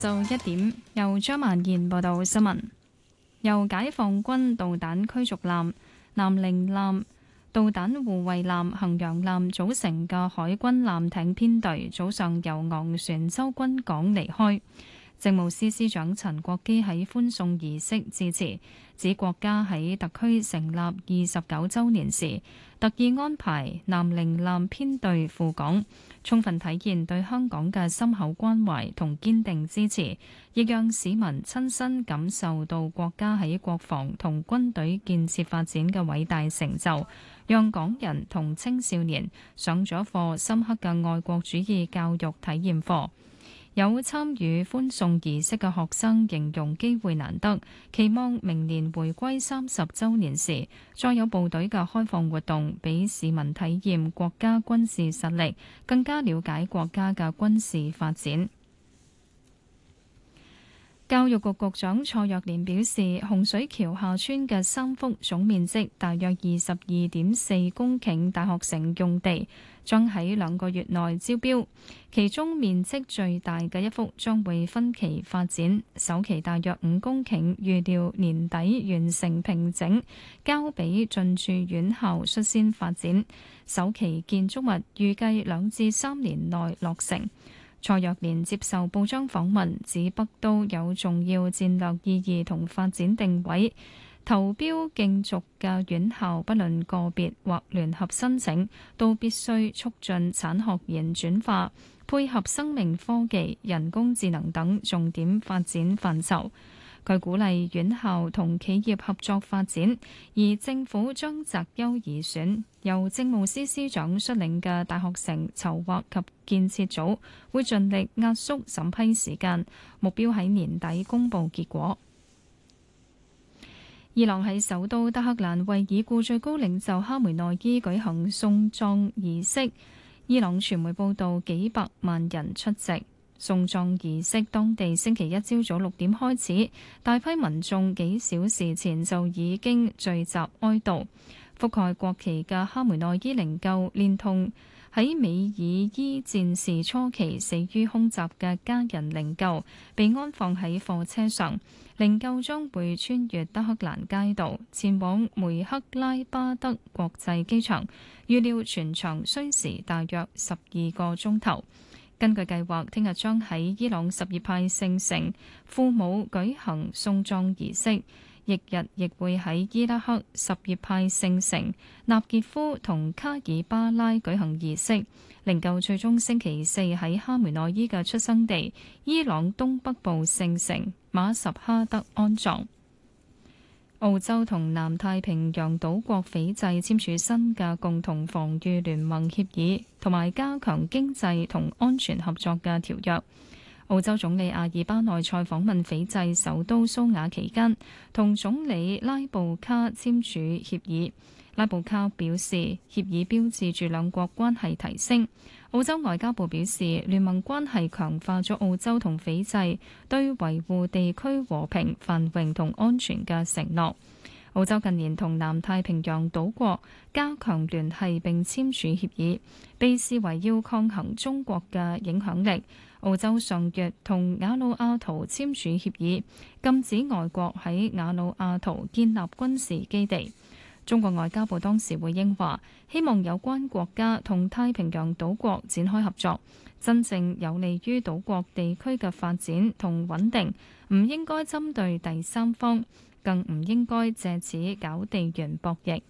就一點，由張曼燕報道新聞。由解放軍導彈驅逐艦、南寧艦、導彈護衛艦、衡陽艦組成嘅海軍艦艇編隊，早上由昂船洲軍港離開。政務司司長陳國基喺歡送儀式致辭，指國家喺特區成立29週年時，特意安排南寧艦編隊赴港，充分體現對香港嘅深厚關懷同堅定支持，亦讓市民親身感受到國家喺國防同軍隊建設發展嘅偉大成就，讓港人同青少年上咗課深刻嘅愛國主義教育體驗課。有參與歡送儀式嘅學生形容機會難得，期望明年回歸30週年時，再有部隊嘅開放活動，俾市民體驗國家軍事實力，更加了解國家嘅軍事發展。教育局局長蔡若蓮表示，洪水橋下村嘅3幅總面積大約22.4公頃大學城用地將喺2個月內招標，其中面積最大嘅一幅將會分期發展，首期大約5公頃，預料年底完成平整，交俾進駐院校率先發展。首期建築物預計2至3年內落成。蔡若蓮接受報章訪問，指北都有重要戰略意義同發展定位，投標競逐嘅院校，不論個別或聯合申請，都必須促進產學研轉化，配合生命科技、人工智能等重點發展範疇。佢鼓勵院校同企業合作發展，而政府將擇優而選。由政務司司長率領嘅大學城籌劃及建設組會盡力壓縮審批時間，目標喺年底公佈結果。伊朗喺首都德黑蘭為已故最高領袖哈梅內伊舉行送葬儀式，伊朗傳媒報道幾百萬人出席。送葬儀式當地星期一朝早6點開始，大批民眾幾小時前就已經聚集哀悼。覆蓋國旗嘅哈梅內伊靈柩，連同喺美爾伊戰事初期死於空襲嘅家人靈柩，被安放喺貨車上。靈柩將會穿越德黑蘭街道，前往梅克拉巴德國際機場，預料全場需時大約12個鐘頭。根據計劃，聽日將喺伊朗什葉派聖城庫姆舉行送葬儀式，翌日亦會喺伊拉克什葉派聖城納傑夫同卡爾巴拉舉行儀式。靈柩最終星期四喺哈梅內伊嘅出生地伊朗東北部聖城馬什哈德安葬。澳洲同南太平洋島國斐濟簽署新嘅共同防禦聯盟協議，同埋加強經濟同安全合作嘅條約。澳洲總理阿爾巴內塞訪問斐濟首都蘇瓦期間，同總理拉布卡簽署協議。拉布卡表示，協議標誌住兩國關係提升。澳洲外交部表示，聯盟關係強化咗澳洲同斐濟對維護地區和平、繁榮同安全嘅承諾。澳洲近年同南太平洋島國加強聯繫並簽署協議，被視為要抗衡中國嘅影響力。澳洲上月同瓦努阿圖簽署協議，禁止外國喺瓦努阿圖建立軍事基地。中國外交部當時回應話，希望有關國家同太平洋島國展開合作，真正有利於島國地區嘅發展同穩定，唔應該針對第三方，更唔應該借此搞地緣博弈。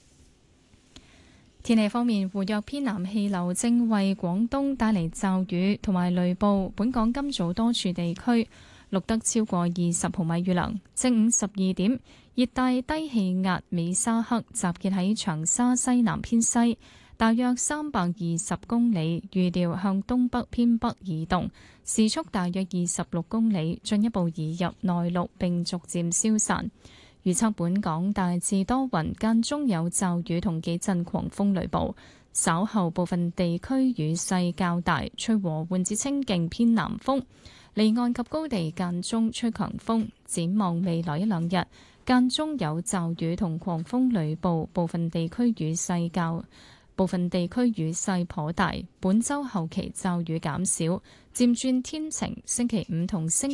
天氣方面，活躍偏南氣流正為廣東帶嚟驟雨同埋雷暴，本港今早多處地區錄得超過20毫米雨量。正午12點，熱帶低氣壓美沙克集結喺長沙西南偏西，大約320公里，預料向東北偏北移動，時速大約26公里，進一步移入內陸並逐漸消散。預測本港大致多雲，間中有驟雨同幾陣狂風雷暴，稍後部分地區雨勢較大，吹和緩至清勁偏南風，離岸及高地間中吹強風。展望未來一兩日，間中有驟雨同狂風雷暴，部分地區雨勢較部分地區雨勢頗大。本週後期驟雨減少，漸轉天晴。星期五同星